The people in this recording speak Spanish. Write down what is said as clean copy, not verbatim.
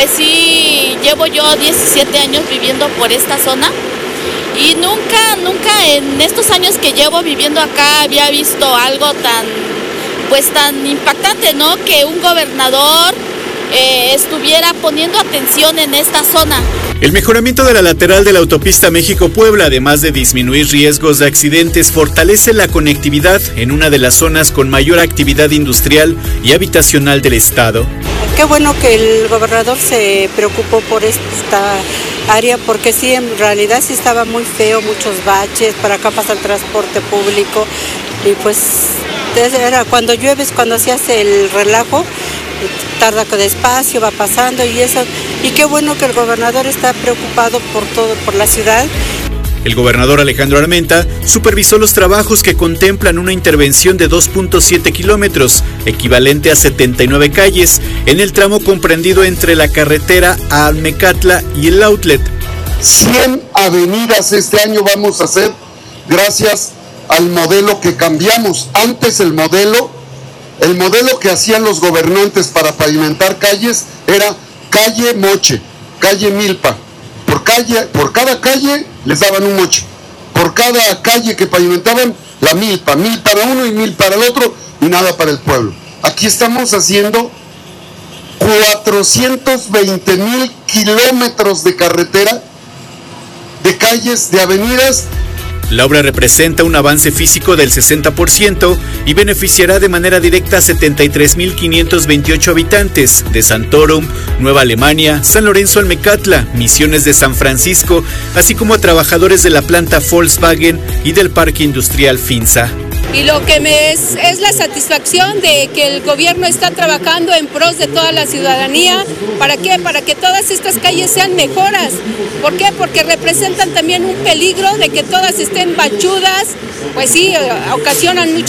Pues sí, llevo yo 17 años viviendo por esta zona y nunca en estos años que llevo viviendo acá había visto algo tan impactante, ¿no? Que un gobernador estuviera poniendo atención en esta zona. El mejoramiento de la lateral de la autopista México-Puebla, además de disminuir riesgos de accidentes, fortalece la conectividad en una de las zonas con mayor actividad industrial y habitacional del estado. Qué bueno que el gobernador se preocupó por esta área, porque sí, en realidad sí estaba muy feo, muchos baches, para acá pasa el transporte público y pues era cuando llueve, es cuando se hace el relajo, tarda despacio, va pasando y eso, y qué bueno que el gobernador está preocupado por todo, por la ciudad. El gobernador Alejandro Armenta supervisó los trabajos que contemplan una intervención de 2.7 kilómetros, equivalente a 79 calles, en el tramo comprendido entre la carretera a Almecatla y el Outlet. 100 avenidas este año vamos a hacer gracias al modelo que cambiamos. Antes el modelo que hacían los gobernantes para pavimentar calles era calle moche, calle milpa. Por cada calle les daban un moche. Por cada calle que pavimentaban, la milpa. Mil para uno y mil para el otro y nada para el pueblo. Aquí estamos haciendo 420,000 kilómetros de carretera, de calles, de avenidas. La obra representa un avance físico del 60% y beneficiará de manera directa a 73,528 habitantes de Santorum, Nueva Alemania, San Lorenzo Almecatla, Misiones de San Francisco, así como a trabajadores de la planta Volkswagen y del Parque Industrial Finsa. Y lo que es la satisfacción de que el gobierno está trabajando en pros de toda la ciudadanía. ¿Para qué? Para que todas estas calles sean mejoras. ¿Por qué? Porque representan también un peligro de que todas estén bachudas, pues sí, ocasionan mucho